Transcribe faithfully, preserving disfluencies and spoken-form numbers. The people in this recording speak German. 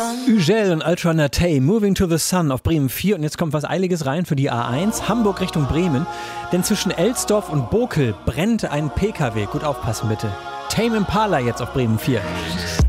Ugel und Ultra Natey, Moving to the Sun auf Bremen vier. Und jetzt kommt was Eiliges rein für die A eins, Hamburg Richtung Bremen. Denn zwischen Elsdorf und Bokel brennt ein P K W. Gut aufpassen bitte. Tame Impala jetzt auf Bremen vier.